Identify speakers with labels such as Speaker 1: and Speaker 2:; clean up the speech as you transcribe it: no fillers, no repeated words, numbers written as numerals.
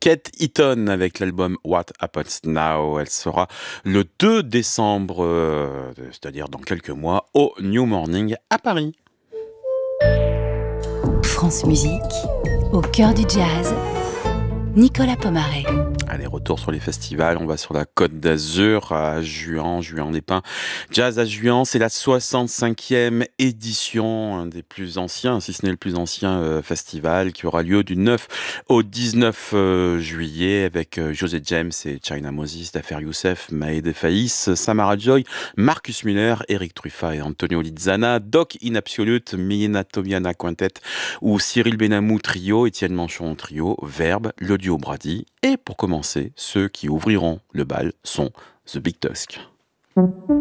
Speaker 1: Kate Eaton avec l'album What Happens Now. Elle sera le 2 décembre, c'est-à-dire dans quelques mois, au New Morning à Paris.
Speaker 2: France Musique, au cœur du jazz, Nicolas Pomaré.
Speaker 1: Allez, retour sur les festivals. On va sur la Côte d'Azur à Juan-les-Pins. Jazz à Juan, c'est la 65e édition, un des plus anciens, si ce n'est le plus ancien festival, qui aura lieu du 9 au 19 juillet avec José James et China Moses, Dafer Youssef, Maëde Faïs, Samara Joy, Marcus Miller, Eric Truffat et Antonio Lizzana, Doc in Absolute, Milena Tomiana Quintet ou Cyril Benamou Trio, Étienne Manchon Trio, Verbe, le duo Brady. Et pour commencer, ceux qui ouvriront le bal sont The Big Tusk.